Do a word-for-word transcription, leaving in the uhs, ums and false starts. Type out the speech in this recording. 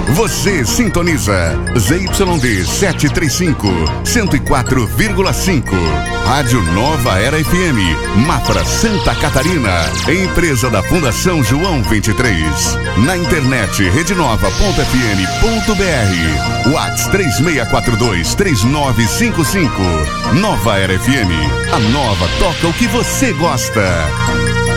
Você sintoniza Z Y D setecentos e trinta e cinco, cento e quatro vírgula cinco. Rádio Nova Era F M, Mafra, Santa Catarina. Empresa da Fundação João vinte e três. Na internet, redenova ponto f m ponto b r. WhatsApp três seis quatro dois, três nove cinco cinco. Nova Era F M. A nova toca o que você gosta.